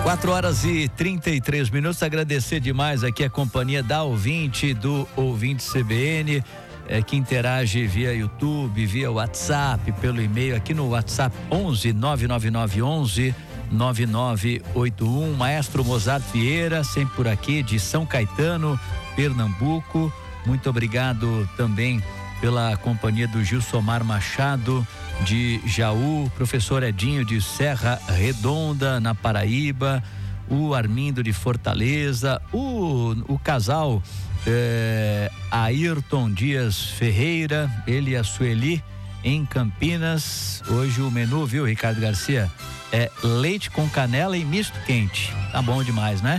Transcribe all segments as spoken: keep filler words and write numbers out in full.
quatro horas e trinta e três minutos. Agradecer demais aqui a companhia da ouvinte, do ouvinte C B N, é, que interage via YouTube, via WhatsApp, pelo e-mail, aqui no WhatsApp onze nove nove nove onze nove nove oito um. Maestro Mozart Vieira, sempre por aqui, de São Caetano, Pernambuco. Muito obrigado também pela companhia do Gilsomar Machado, de Jaú, professor Edinho de Serra Redonda, na Paraíba, o Armindo de Fortaleza, o, o casal é, Ayrton Dias Ferreira, ele e a Sueli, em Campinas. Hoje o menu, viu, Ricardo Garcia, é leite com canela e misto quente. Tá bom demais, né?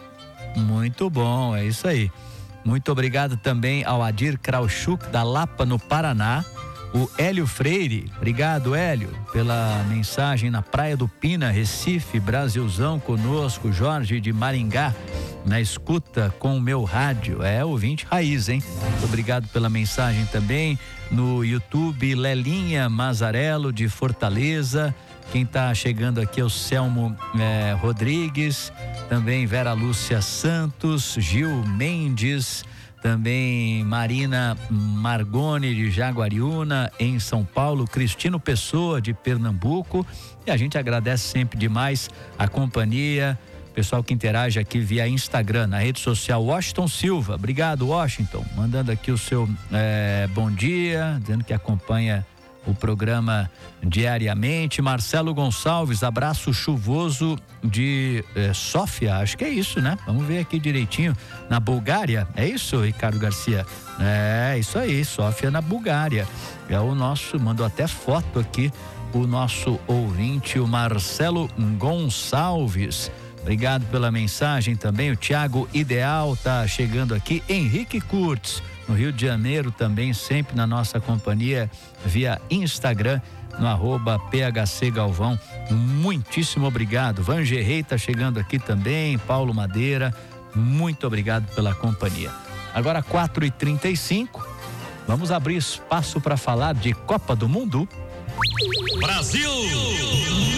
Muito bom, é isso aí. Muito obrigado também ao Adir Krauschuk, da Lapa, no Paraná. O Hélio Freire, obrigado, Hélio, pela mensagem na Praia do Pina, Recife, Brasilzão conosco. Jorge de Maringá, na escuta com o meu rádio. É ouvinte raiz, hein? Muito obrigado pela mensagem também. No YouTube, Lelinha Mazarello, de Fortaleza. Quem está chegando aqui é o Selmo é, Rodrigues, também Vera Lúcia Santos, Gil Mendes, também Marina Margoni, de Jaguariúna, em São Paulo, Cristino Pessoa, de Pernambuco. E a gente agradece sempre demais a companhia, pessoal que interage aqui via Instagram, na rede social. Washington Silva, obrigado, Washington, mandando aqui o seu é, bom dia, dizendo que acompanha o programa diariamente. Marcelo Gonçalves, abraço chuvoso de eh, Sófia, acho que é isso, né? Vamos ver aqui direitinho, na Bulgária, é isso, Ricardo Garcia? É, isso aí, Sófia, na Bulgária. É o nosso, mandou até foto aqui, o nosso ouvinte, o Marcelo Gonçalves. Obrigado pela mensagem também. O Thiago Ideal tá chegando aqui. Henrique Kurtz, no Rio de Janeiro, também sempre na nossa companhia via Instagram, no arroba P H C Galvão. Muitíssimo obrigado. Vangerrey tá chegando aqui também, Paulo Madeira, muito obrigado pela companhia. Agora quatro e trinta e cinco, vamos abrir espaço para falar de Copa do Mundo. Brasil!